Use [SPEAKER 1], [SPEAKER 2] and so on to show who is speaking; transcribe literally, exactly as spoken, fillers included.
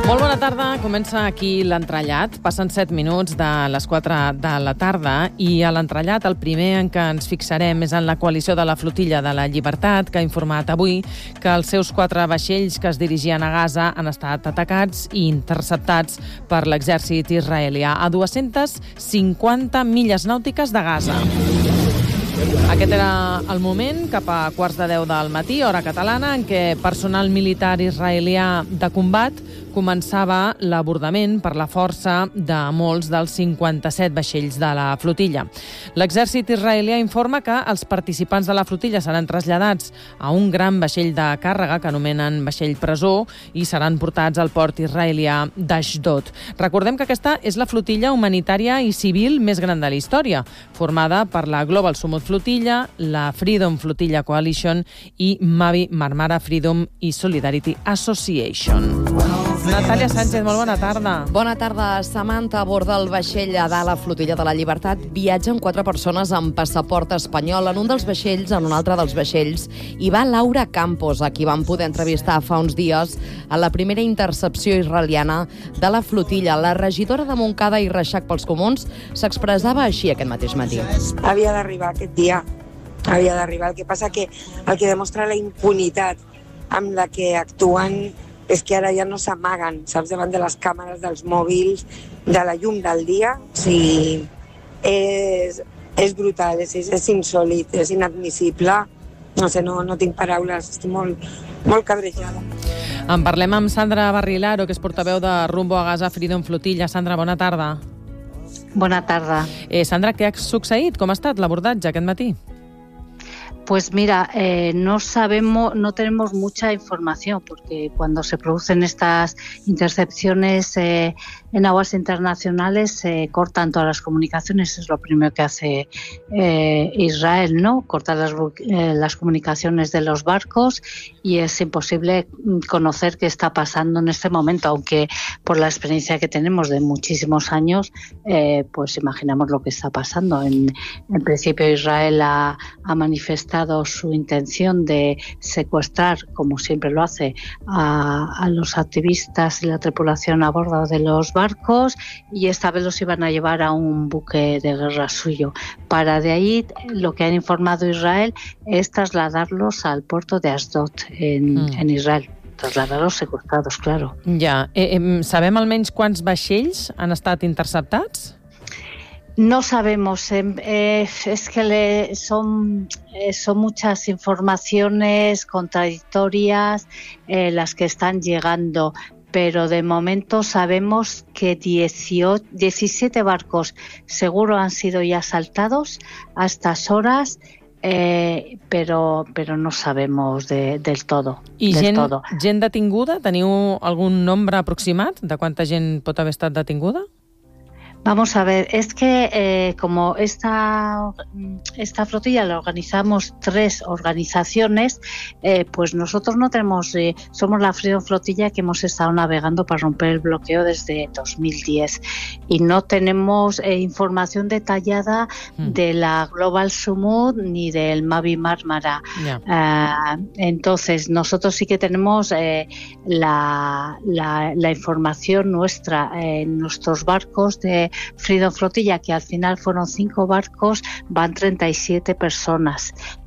[SPEAKER 1] Molt bona tarda. Comença aquí l'entrellat. Passen set minuts de les quatre de la tarda i a l'entrellat el primer en què ens fixarem és en la coalició de la Flotilla de la Llibertat, que ha informat avui que els seus quatre vaixells que es dirigien a Gaza han estat atacats i interceptats per l'exèrcit israelià a dues-centes cinquanta milles nàutiques de Gaza. Aquest era el moment, cap a quarts de deu del matí, hora catalana, en què personal militar israelià de combat començava l'abordament per la força de molts dels cinquanta-set vaixells de la flotilla. L'exèrcit israelià informa que els participants de la flotilla seran traslladats a un gran vaixell de càrrega que anomenen vaixell presó i seran portats al port israelià d'Ashdod. Recordem que aquesta és la flotilla humanitària i civil més gran de la història, formada per la Global Summit Flotilla, la Freedom Flotilla Coalition i Mavi Marmara Freedom i Solidarity Association. Natàlia Sánchez, molt bona tarda.
[SPEAKER 2] Bona tarda, Samantha. A bord del vaixell de la Flotilla de la Llibertat viatgen quatre persones amb passaport espanyol. En un dels vaixells, en un altre dels vaixells, hi va Laura Campos, a qui vam poder entrevistar fa uns dies a la primera intercepció israeliana de la flotilla. La regidora de Montcada i Reixac pels Comuns s'expressava així aquest mateix matí.
[SPEAKER 3] Havia d'arribar aquest dia, havia d'arribar. El que passa que el que demostra la impunitat amb la que actuen és que ara ja no s'amaguen, saps, davant de les càmeres dels mòbils, de la llum del dia. O sigui, és, és brutal, és, és insòlit, és inadmissible. No sé, no, no tinc paraules, estic molt, molt cabrejada.
[SPEAKER 1] En parlem amb Sandra Barrilaro, que és portaveu de Rumbo a Gaza Freedom Flotilla. Sandra, bona tarda.
[SPEAKER 4] Bona tarda.
[SPEAKER 1] Eh, Sandra, què ha succeït? Com ha estat l'abordatge aquest matí?
[SPEAKER 4] Pues mira, eh, no sabemos, no tenemos mucha información porque cuando se producen estas intercepciones eh, en aguas internacionales se eh, cortan todas las comunicaciones, es lo primero que hace eh, Israel, ¿no? Cortar las, eh, las comunicaciones de los barcos y es imposible conocer qué está pasando en este momento, aunque por la experiencia que tenemos de muchísimos años, eh, pues imaginamos lo que está pasando. En, en principio Israel ha, ha manifestado su intención de secuestrar, como siempre lo hace, a, a los activistas y la tripulación a bordo de los barcos, y esta vez los iban a llevar a un buque de guerra suyo. Para de ahí, lo que han informado Israel es trasladarlos al puerto de Ashdod, en, mm. en Israel. Trasladar los secuestrados, claro.
[SPEAKER 1] Ja. Eh, eh, sabem almenys quants vaixells han estat interceptats?
[SPEAKER 4] No sabemos, eh, es que le, son, eh, son muchas informaciones contradictorias eh, las que están llegando, pero de momento sabemos que dieciocho, diecisiete barcos seguro han sido ya asaltados a estas horas, eh, pero, pero no sabemos de, del todo.
[SPEAKER 1] I
[SPEAKER 4] del
[SPEAKER 1] gent,
[SPEAKER 4] todo.
[SPEAKER 1] gent detinguda? Teniu algun nombre aproximat de quanta gent pot haver estat detinguda?
[SPEAKER 4] Vamos a ver, es que eh, como esta, esta flotilla la organizamos tres organizaciones, eh, pues nosotros no tenemos, eh, somos la Freedom Flotilla que hemos estado navegando para romper el bloqueo desde dos mil diez y no tenemos eh, información detallada mm. de la Global Summit ni del Mavi Marmara. Yeah. Uh, entonces, nosotros sí que tenemos eh, la, la, la información nuestra en nuestros barcos de Freedom Flotilla, que al final fueron cinco barcos, van treinta y siete personas.